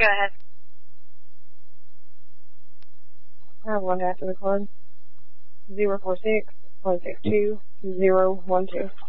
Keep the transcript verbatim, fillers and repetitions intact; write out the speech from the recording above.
Go ahead. I have one after the card. Zero four six one six two zero one two.